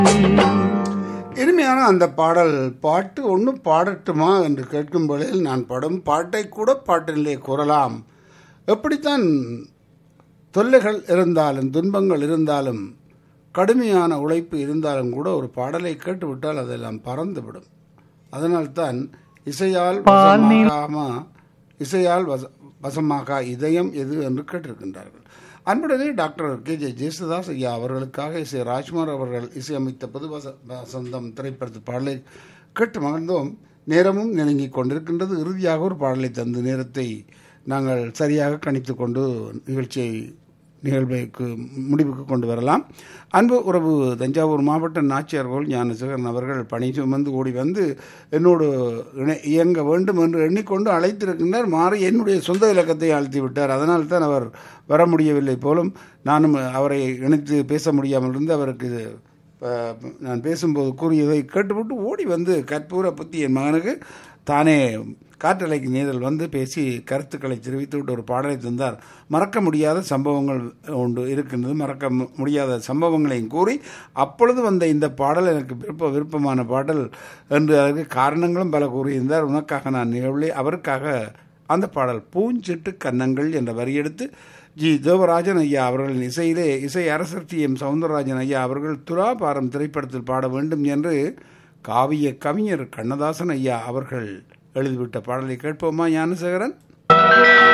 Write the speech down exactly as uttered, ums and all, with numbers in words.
இனிமையான அந்த பாடல். பாட்டு ஒன்று பாடட்டுமா என்று கேட்கும் வேளையில் நான் படும் பாட்டை கூட பாட்டிலே கூறலாம். எப்படித்தான் தொல்லைகள் இருந்தாலும் துன்பங்கள் இருந்தாலும் கடுமையான உழைப்பு இருந்தாலும் கூட ஒரு பாடலை கேட்டுவிட்டால் அதெல்லாம் பறந்துவிடும். அதனால்தான் இசையால் வசமாகாம இசையால் வச வசமாக இதயம் எது என்று கேட்டிருக்கின்றார்கள். அன்புடனே டாக்டர் கே ஜே ஜேசுதாஸ் ஐயா அவர்களுக்காக இசை ராஜ்குமார் அவர்கள் இசையமைத்த புது வச வசந்தம் திரைப்படத்து பாடலை கேட்டு மகிழ்ந்தோம். நேரமும் நெருங்கி கொண்டிருக்கின்றது. இறுதியாக ஒரு பாடலை தந்து நேரத்தை நாங்கள் சரியாக கணித்து கொண்டு நிகழ்ச்சியை நிகழ்வுக்கு முடிவுக்கு கொண்டு வரலாம். அன்பு உறவு தஞ்சாவூர் மாவட்ட நாச்சியார்கள் ஞானசேகரன் அவர்கள் பணி சுமந்து ஓடி வந்து என்னோடு இணை இயங்க வேண்டும் என்று எண்ணிக்கொண்டு அழைத்திருக்கின்றார். மாறி என்னுடைய சொந்த இலக்கத்தை அழுத்தி விட்டார். அதனால் தான் அவர் வர முடியவில்லை போலும். நானும் அவரை இணைத்து பேச முடியாமல் இருந்து அவருக்கு நான் பேசும்போது கூறியதை கேட்டுவிட்டு ஓடி வந்து கற்பூரை பற்றி என் மகனுக்கு தானே காற்றலைக்கு நேரில் வந்து பேசி கருத்துக்களை தெரிவித்து விட்டு ஒரு பாடலை தந்தார். மறக்க முடியாத சம்பவங்கள் உண்டு இருக்கின்றது. மறக்க முடியாத சம்பவங்களையும் கூறி அப்பொழுது வந்த இந்த பாடல் எனக்கு விருப்ப விருப்பமான பாடல் என்று அதற்கு காரணங்களும் பல கூறியிருந்தார். உனக்காக நான் நிகழ்வில் அவருக்காக அந்த பாடல் பூஞ்சிட்டு கன்னங்கள் என்ற வரியெடுத்து ஜி தேவராஜன் ஐயா அவர்களின் இசையிலே இசை அரசர் டி எம் சவுந்தரராஜன் ஐயா அவர்கள் துலாபாரம் திரைப்படத்தில் பாட வேண்டும் என்று காவிய கவிஞர் கண்ணதாசன் ஐயா அவர்கள் எழுதிவிட்ட பாடலை கேட்போமா ஞானசேகரன்?